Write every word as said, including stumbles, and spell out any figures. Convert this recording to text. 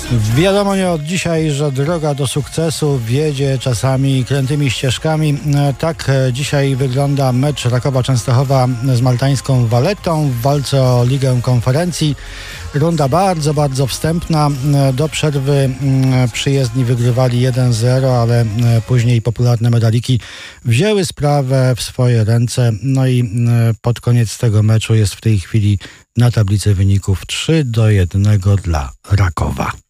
Wiadomo nie od dzisiaj, że droga do sukcesu wiedzie czasami krętymi ścieżkami. Tak dzisiaj wygląda mecz Rakowa Częstochowa z maltańską Vallettą w walce o Ligę Konferencji. Runda bardzo, bardzo wstępna. Do przerwy przyjezdni wygrywali jeden zero, ale później popularne medaliki wzięły sprawę w swoje ręce. No i pod koniec tego meczu jest w tej chwili na tablicy wyników trzy do jednego dla Rakowa.